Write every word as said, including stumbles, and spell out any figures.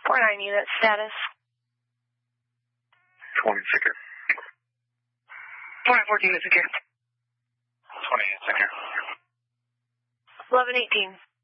four nine unit status. twenty secure. four nine fourteen is secure. twenty-eight secure. eleven eighteen.